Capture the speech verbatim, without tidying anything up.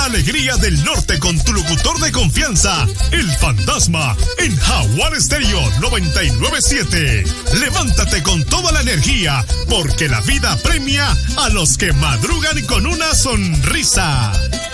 alegría del norte con tu locutor de confianza, el Fantasma, en Jaguar Stereo noventa y nueve punto siete. Levántate con toda la energía, porque la vida premia a los que madrugan con una sonrisa.